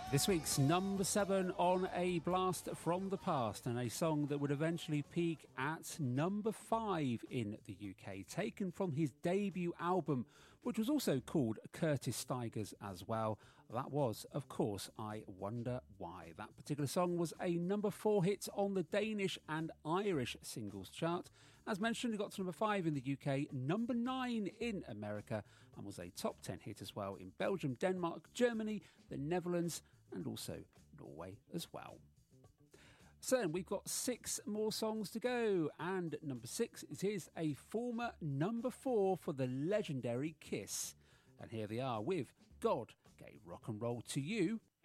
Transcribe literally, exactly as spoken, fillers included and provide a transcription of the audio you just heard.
This week's number seven on A Blast from the Past, and a song that would eventually peak at number five in the U K, taken from his debut album, which was also called Curtis Stigers as well. That was, of course, I Wonder Why. That particular song was a number four hit on the Danish and Irish singles chart. As mentioned, it got to number five in the U K, number nine in America, and was a top ten hit as well in Belgium, Denmark, Germany, the Netherlands, and also Norway as well. So then we've got six more songs to go, and number six, it is a former number four for the legendary Kiss. And here they are with God Gave Rock and Roll to You.